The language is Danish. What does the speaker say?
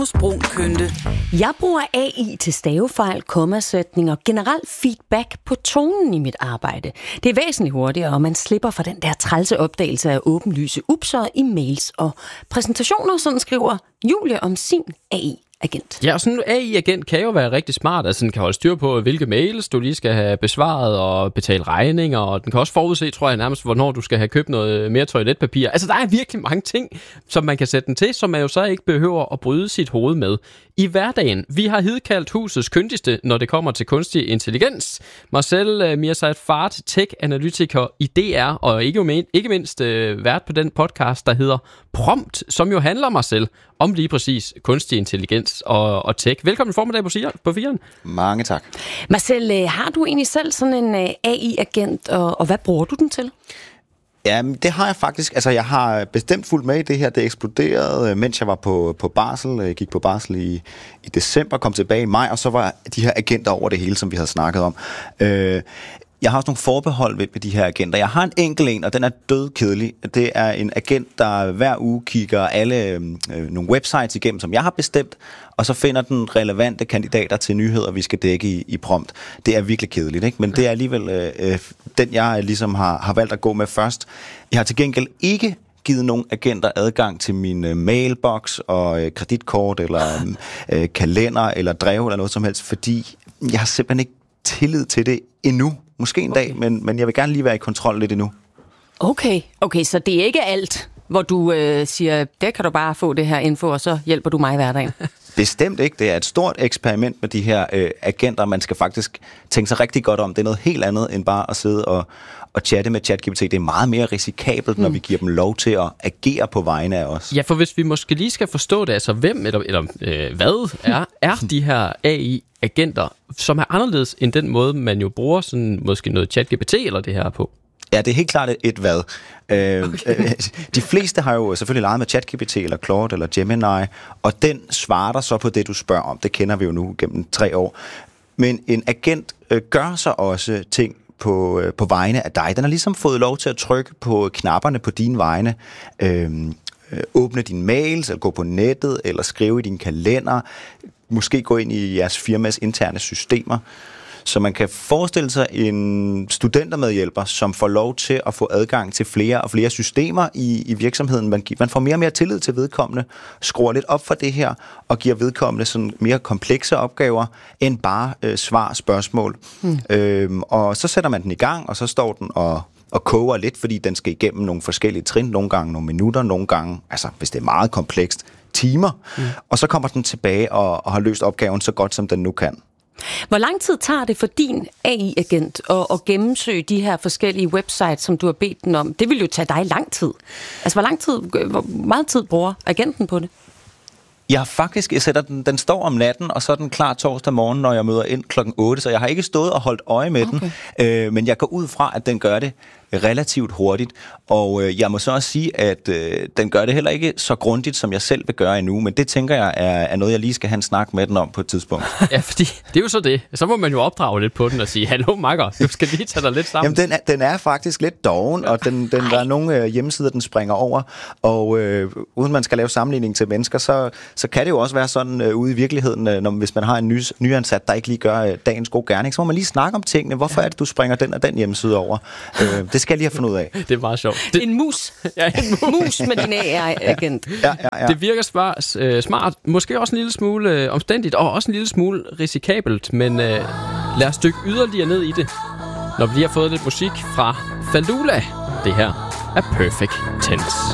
Brunkynde. Jeg bruger AI til stavefejl, kommasætninger, generelt feedback på tonen i mit arbejde. Det er væsentligt hurtigere, og man slipper for den der trælse opdagelse af åbenlyse upser i mails og præsentationer, sådan skriver Julie om sin AI-agent. Ja, og sådan en AI-agent kan jo være rigtig smart. Altså, den kan holde styr på, hvilke mails du lige skal have besvaret og betale regninger, og den kan også forudse, tror jeg nærmest, hvornår du skal have købt noget mere toiletpapir. Altså, der er virkelig mange ting, som man kan sætte den til, som man jo så ikke behøver at bryde sit hoved med i hverdagen. Vi har hidkaldt husets kyndigste, når det kommer til kunstig intelligens. Marcel Mirzayed-Fard, tech-analytiker i DR, og ikke mindst vært på den podcast, der hedder Prompt, som jo handler, Marcel, om lige præcis kunstig intelligens og tech. Velkommen formiddag på 4'eren. Mange tak. Marcel, har du egentlig selv sådan en AI-agent, og hvad bruger du den til? Ja, det har jeg faktisk. Altså, jeg har bestemt fulgt med i det her. Det eksploderede, mens jeg var på barsel. Jeg gik på barsel i december, kom tilbage i maj, og så var de her agenter over det hele, som vi havde snakket om. Jeg har også nogle forbehold ved de her agenter. Jeg har en enkelt en, og den er dødkedelig. Det er en agent, der hver uge kigger alle nogle websites igennem, som jeg har bestemt, og så finder den relevante kandidater til nyheder, vi skal dække i Prompt. Det er virkelig kedeligt, ikke? Men det er alligevel den, jeg ligesom har valgt at gå med først. Jeg har til gengæld ikke givet nogle agenter adgang til min mailbox og kreditkort, eller kalender, eller drev, eller noget som helst, fordi jeg har simpelthen ikke tillid til det endnu. Måske en dag, men jeg vil gerne lige være i kontrol lidt endnu. Okay, så det er ikke alt, hvor du siger, der kan du bare få det her info, og så hjælper du mig i hverdagen. Bestemt ikke. Det er et stort eksperiment med de her agenter. Man skal faktisk tænke sig rigtig godt om. Det er noget helt andet end bare at sidde og chatte med ChatGPT. Det er meget mere risikabelt, når vi giver dem lov til at agere på vegne af os. Ja, for hvis vi måske lige skal forstå det, altså hvem eller hvad er de her AI-agenter, som er anderledes end den måde, man jo bruger sådan måske noget ChatGPT eller det her på? Ja, det er helt klart et hvad. De fleste har jo selvfølgelig leget med ChatGPT eller Claude eller Gemini, og den svarer så på det, du spørger om. Det kender vi jo nu gennem 3 år. Men en agent gør så også ting på vegne af dig. Den har ligesom fået lov til at trykke på knapperne på dine vegne. Åbne dine mails, eller gå på nettet, eller skrive i din kalender. Måske gå ind i jeres firmas interne systemer. Så man kan forestille sig en studentermedhjælper, som får lov til at få adgang til flere og flere systemer i virksomheden. Man får mere og mere tillid til vedkommende, skruer lidt op for det her, og giver vedkommende sådan mere komplekse opgaver, end bare svar-spørgsmål. Og så sætter man den i gang, og så står den og koger lidt, fordi den skal igennem nogle forskellige trin, nogle gange nogle minutter, nogle gange, altså hvis det er meget komplekst, timer. Og så kommer den tilbage og har løst opgaven så godt, som den nu kan. Hvor lang tid tager det for din AI-agent at gennemsøge de her forskellige websites, som du har bedt den om? Det vil jo tage dig lang tid. Altså, hvor meget tid bruger agenten på det? Jeg sætter den står om natten, og så er den klar torsdag morgen, når jeg møder ind klokken 8, så jeg har ikke stået og holdt øje med den, men jeg går ud fra, at den gør det relativt hurtigt, og jeg må så også sige, at den gør det heller ikke så grundigt, som jeg selv vil gøre endnu, men det tænker jeg er noget, jeg lige skal have en snak med den om på et tidspunkt. Ja, fordi det er jo så det. Så må man jo opdrage lidt på den og sige, hallo makker, du skal lige tage dig lidt sammen. Jamen, den er faktisk lidt doven, og der er nogle hjemmesider, den springer over, og uden man skal lave sammenligning til mennesker, så kan det jo også være sådan ude i virkeligheden, hvis man har en nyansat, der ikke lige gør dagens gode gerning, så må man lige snakke om tingene. Hvorfor er det, du springer den og den hjemmeside over? Det skal jeg lige have fundet ud af. Det er meget sjovt. En mus. Ja, en mus med din AI-agent. Ja. Det virker smart, måske også en lille smule omstændigt, og også en lille smule risikabelt, men lad os dykke yderligere ned i det, når vi lige har fået lidt musik fra Falula. Det her er Perfect Tense.